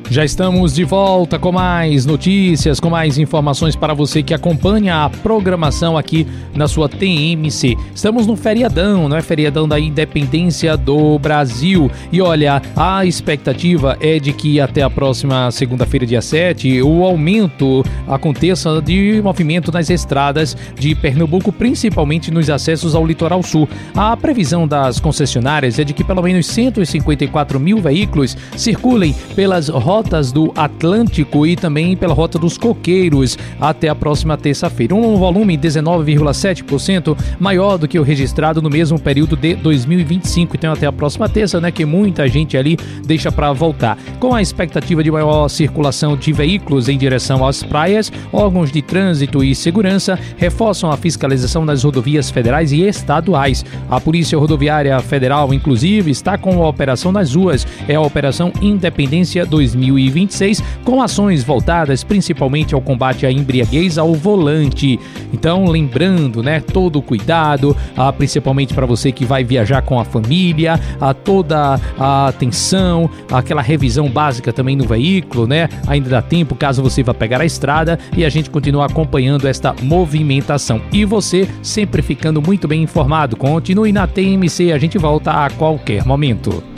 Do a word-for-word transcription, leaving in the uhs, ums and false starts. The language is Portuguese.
Já estamos de volta com mais notícias, com mais informações para você que acompanha a programação aqui na sua T M C. Estamos no feriadão, não é? Feriadão da Independência do Brasil. E olha, a expectativa é de que até a próxima segunda-feira, dia sete, o aumento aconteça de movimento nas estradas de Pernambuco, principalmente nos acessos ao litoral sul. A previsão das concessionárias é de que pelo menos cento e cinquenta e quatro mil veículos circulem pelas rotas rotas do Atlântico e também pela rota dos Coqueiros até a próxima terça-feira. Um volume dezenove vírgula sete por cento maior do que o registrado no mesmo período de dois mil e vinte e cinco. Então até a próxima terça, né, que muita gente ali deixa para voltar. Com a expectativa de maior circulação de veículos em direção às praias, órgãos de trânsito e segurança reforçam a fiscalização das rodovias federais e estaduais. A Polícia Rodoviária Federal, inclusive, está com a operação nas ruas. É a Operação Independência dois mil e vinte e seis, com ações voltadas principalmente ao combate à embriaguez ao volante. Então, lembrando, né, todo o cuidado, ah, principalmente para você que vai viajar com a família, a toda a atenção, aquela revisão básica também no veículo, né? Ainda dá tempo caso você vá pegar a estrada, e a gente continua acompanhando esta movimentação. E você sempre ficando muito bem informado. Continue na T M C, a gente volta a qualquer momento.